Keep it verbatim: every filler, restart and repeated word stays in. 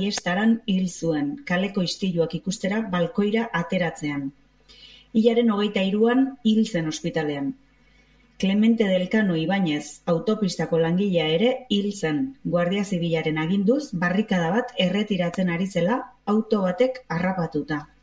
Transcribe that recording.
aiestaran hil zuen, kaleko istiluak ikustera balkoira ateratzean. Hilaren hogeita hiruan hil zen ospitalean. Clemente Delcano Ibáñez, autopistako langilea ere hil zen, Guardia Zibilaren aginduz barrikada bat erretiratzen ari zela auto batek harrapatuta.